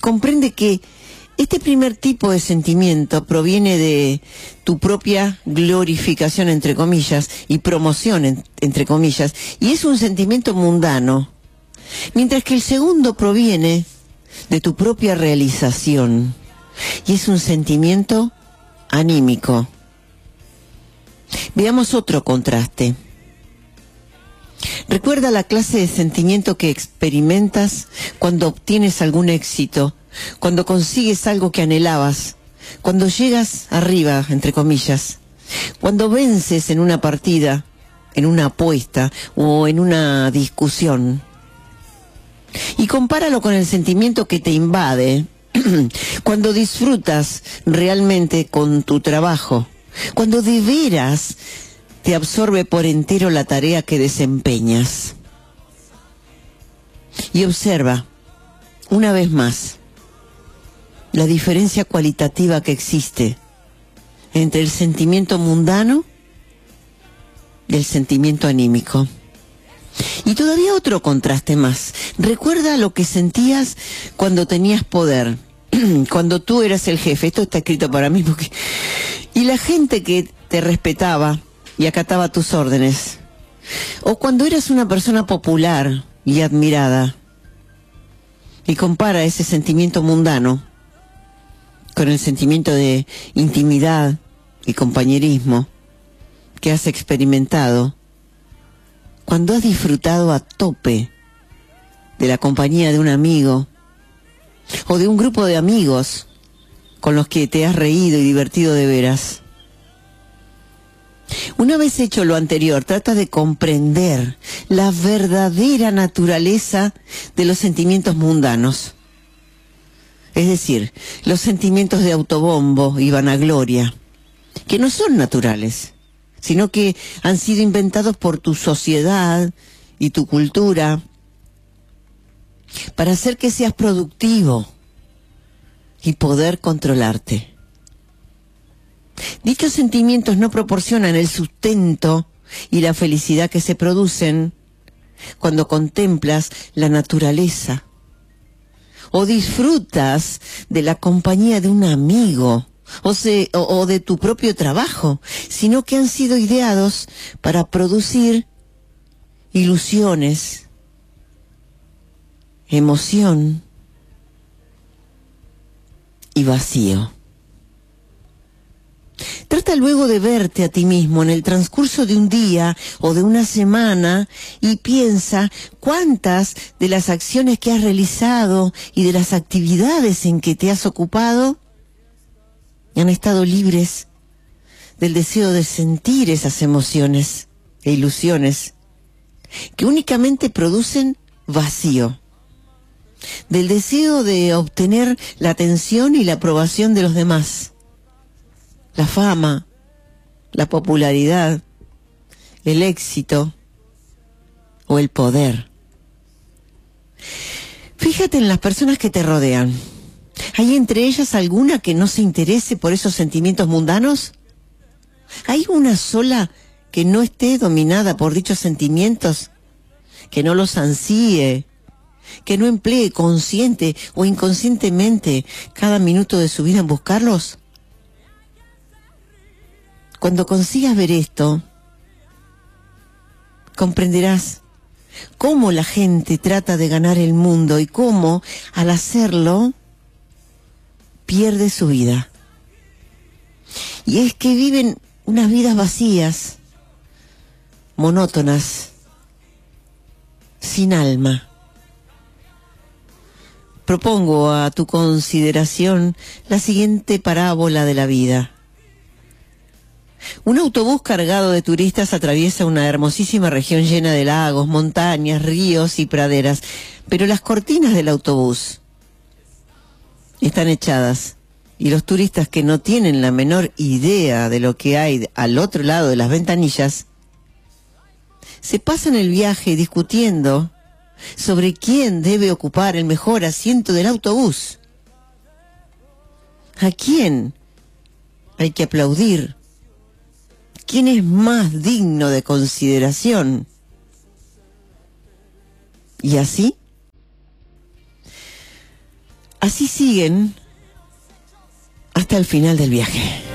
Comprende que este primer tipo de sentimiento proviene de tu propia glorificación, entre comillas, y promoción, entre comillas, y es un sentimiento mundano, mientras que el segundo proviene de tu propia realización, y es un sentimiento anímico. Veamos otro contraste. Recuerda la clase de sentimiento que experimentas cuando obtienes algún éxito, cuando consigues algo que anhelabas, cuando llegas arriba, entre comillas, cuando vences en una partida, en una apuesta o en una discusión. Y compáralo con el sentimiento que te invade cuando disfrutas realmente con tu trabajo, cuando de veras te absorbe por entero la tarea que desempeñas. Y observa, una vez más, la diferencia cualitativa que existe entre el sentimiento mundano y el sentimiento anímico. Y todavía otro contraste más. Recuerda lo que sentías cuando tenías poder, cuando tú eras el jefe. Esto está escrito para mí porque... Y la gente que te respetaba y acataba tus órdenes. O cuando eras una persona popular y admirada. Y compara ese sentimiento mundano con el sentimiento de intimidad y compañerismo que has experimentado cuando has disfrutado a tope de la compañía de un amigo o de un grupo de amigos con los que te has reído y divertido de veras. Una vez hecho lo anterior, trata de comprender la verdadera naturaleza de los sentimientos mundanos. Es decir, los sentimientos de autobombo y vanagloria, que no son naturales, sino que han sido inventados por tu sociedad y tu cultura para hacer que seas productivo y poder controlarte. Dichos sentimientos no proporcionan el sustento y la felicidad que se producen cuando contemplas la naturaleza o disfrutas de la compañía de un amigo o de tu propio trabajo, sino que han sido ideados para producir ilusiones, emoción y vacío. Trata luego de verte a ti mismo en el transcurso de un día o de una semana y piensa cuántas de las acciones que has realizado y de las actividades en que te has ocupado han estado libres del deseo de sentir esas emociones e ilusiones que únicamente producen vacío, del deseo de obtener la atención y la aprobación de los demás, la fama, la popularidad, el éxito o el poder. Fíjate en las personas que te rodean. ¿Hay entre ellas alguna que no se interese por esos sentimientos mundanos? ¿Hay una sola que no esté dominada por dichos sentimientos? ¿Que no los ansíe? ¿Que no emplee consciente o inconscientemente cada minuto de su vida en buscarlos? Cuando consigas ver esto, comprenderás cómo la gente trata de ganar el mundo y cómo, al hacerlo, pierde su vida. Y es que viven unas vidas vacías, monótonas, sin alma. Propongo a tu consideración la siguiente parábola de la vida. Un autobús cargado de turistas atraviesa una hermosísima región llena de lagos, montañas, ríos y praderas, pero las cortinas del autobús están echadas y los turistas, que no tienen la menor idea de lo que hay al otro lado de las ventanillas, se pasan el viaje discutiendo sobre quién debe ocupar el mejor asiento del autobús. ¿A quién hay que aplaudir? ¿Quién es más digno de consideración? Y así, así siguen hasta el final del viaje.